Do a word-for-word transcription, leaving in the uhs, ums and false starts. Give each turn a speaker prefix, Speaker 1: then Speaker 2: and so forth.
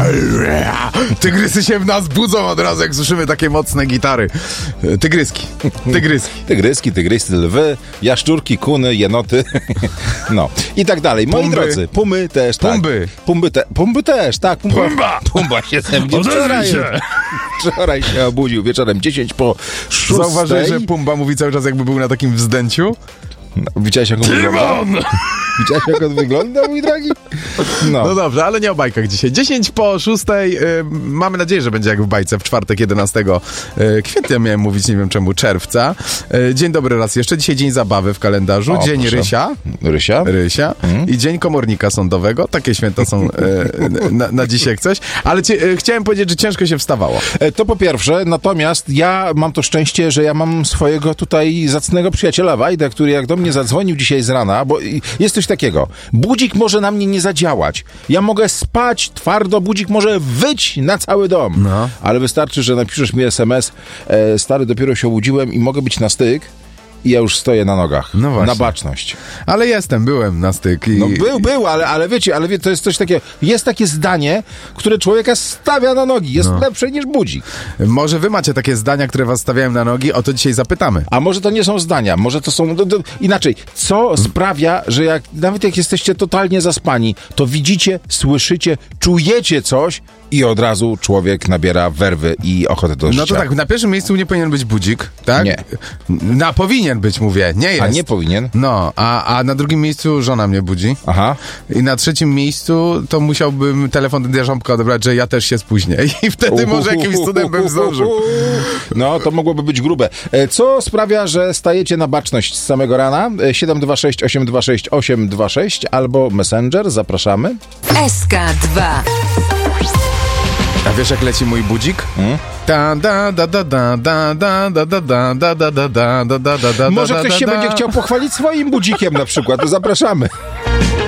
Speaker 1: Tygrysy się w nas budzą od razu, jak słyszymy takie mocne gitary. Tygryski, tygryski.
Speaker 2: Tygryski, tygrysy, lwy, jaszczurki, kuny, jenoty, no i tak dalej. Moi
Speaker 1: Pumby.
Speaker 2: drodzy, pumy też, tak.
Speaker 1: Pumby.
Speaker 2: Pumby, te, pumby też, tak. Pumba,
Speaker 1: Pumba.
Speaker 2: Pumba się ze mnie
Speaker 1: Odezwij
Speaker 2: wczoraj,
Speaker 1: się.
Speaker 2: wczoraj się obudził wieczorem dziesięć po szóstej.
Speaker 1: Zauważyłeś, że Pumba mówi cały czas, jakby był na takim wzdęciu?
Speaker 2: No, widziałeś, jak on wygląda? Widziałeś, jak on wygląda, mój drogi? No.
Speaker 1: No dobrze, ale nie o bajkach dzisiaj. dziesięć po szóstej. Y, mamy nadzieję, że będzie jak w bajce w czwartek jedenastego y, kwietnia, miałem mówić, nie wiem czemu, czerwca. Y, dzień dobry raz jeszcze. Dzisiaj dzień zabawy w kalendarzu.
Speaker 2: O,
Speaker 1: dzień
Speaker 2: proszę.
Speaker 1: Rysia.
Speaker 2: Rysia?
Speaker 1: Rysia.
Speaker 2: Mm.
Speaker 1: I dzień komornika sądowego. Takie święta są y, na, na dzisiaj jak coś. Ale ci, y, chciałem powiedzieć, że ciężko się wstawało.
Speaker 2: E, To po pierwsze, natomiast ja mam to szczęście, że ja mam swojego tutaj zacnego przyjaciela Wajdę, który jak do mnie zadzwonił dzisiaj z rana, bo jest coś takiego. Budzik może na mnie nie zadziałać. Ja mogę spać twardo, budzik może wyć na cały dom.
Speaker 1: No.
Speaker 2: Ale wystarczy, że napiszesz mi es em es, e, stary, dopiero się obudziłem i mogę być na styk. I ja już stoję na nogach.
Speaker 1: No właśnie.
Speaker 2: Na baczność.
Speaker 1: Ale jestem, byłem na styk. I...
Speaker 2: No był, był, ale, ale wiecie, ale wie, to jest coś takiego. Jest takie zdanie, które człowieka stawia na nogi. Jest
Speaker 1: No.
Speaker 2: lepsze niż budzik.
Speaker 1: Może wy macie takie zdania, które was stawiają na nogi? O to dzisiaj zapytamy.
Speaker 2: A może to nie są zdania, może to są... Do, do, inaczej, co sprawia, że jak nawet jak jesteście totalnie zaspani, to widzicie, słyszycie, czujecie coś i od razu człowiek nabiera werwy i ochotę do życia.
Speaker 1: No to tak, na pierwszym miejscu nie powinien być budzik, tak?
Speaker 2: Nie.
Speaker 1: Na powinien być, mówię, nie jest.
Speaker 2: A nie powinien?
Speaker 1: No, a, a na drugim miejscu żona mnie budzi.
Speaker 2: Aha.
Speaker 1: I na trzecim miejscu to musiałbym telefon do rząbka odebrać, że ja też się spóźnię. I wtedy może jakimś cudem bym zdążył.
Speaker 2: No, to mogłoby być grube. E, Co sprawia, że stajecie na baczność z samego rana? E, siedem dwa sześć osiem dwa sześć osiem dwa sześć albo Messenger, zapraszamy.
Speaker 3: S K dwa.
Speaker 1: A wiesz, jak leci mój budzik?
Speaker 2: Hmm?
Speaker 1: Da, da, da, da, da, da, da, da, da, da, da, da, da, da, da, da, da,
Speaker 2: Może
Speaker 1: da,
Speaker 2: ktoś
Speaker 1: da,
Speaker 2: się
Speaker 1: da.
Speaker 2: będzie chciał pochwalić swoim budzikiem na przykład, to zapraszamy.